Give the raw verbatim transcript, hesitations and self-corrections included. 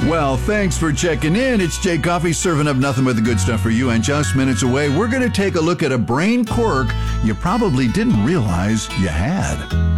Well, thanks for checking in. It's Jay Coffee serving up nothing but the good stuff for you. And just minutes away, we're going to take a look at a brain quirk you probably didn't realize you had.